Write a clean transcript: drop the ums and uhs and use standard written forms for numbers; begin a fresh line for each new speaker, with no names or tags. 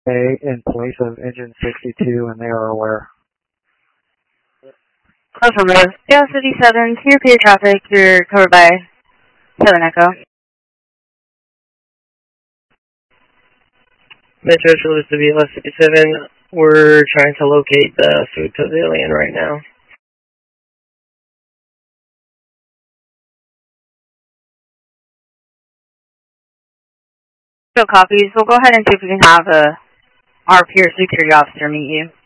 in place of engine 62, and they are aware.
Affirmative. Dallas 57, clear clear traffic. You're covered by 7 Echo.
Metro Childress to VLS 57, we're trying to locate the food pavilion right now.
So copies. We'll go ahead and see if we can have our peer security officer meet you.